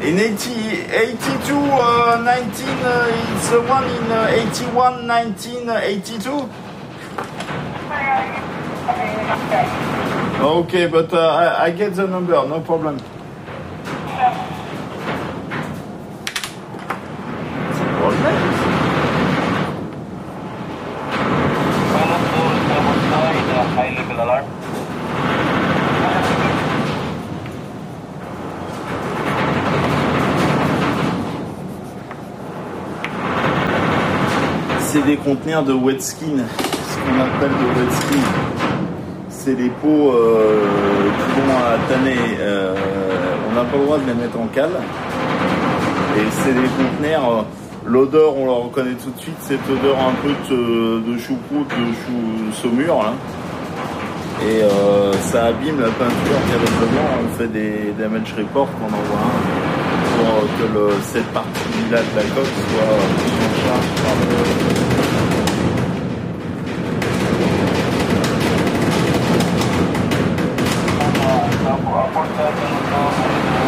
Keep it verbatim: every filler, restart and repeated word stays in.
In eighty, eighty-two, uh, nineteen, uh, it's the one in uh, eighty-one, nineteen, eighty-two. Okay, but uh, I, I get the number, no problem. High level alert. C'est des conteneurs de wet skin, ce qu'on appelle de wet skin. C'est des pots euh, qui vont à tanner. Euh, on n'a pas le droit de les mettre en cale. Et c'est des conteneurs, euh, l'odeur on la reconnaît tout de suite, cette odeur un peu de, de choucroute, de chou saumure. Hein. Et euh, ça abîme la peinture terriblement. On fait des damage reports, on envoie un pour que le, cette partie-là de la coque soit prise en charge